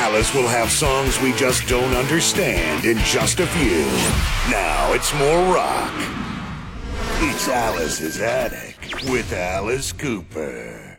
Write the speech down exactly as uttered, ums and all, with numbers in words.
Alice will have songs we just don't understand in just a few. Now it's more rock. It's Alice's Attic with Alice Cooper.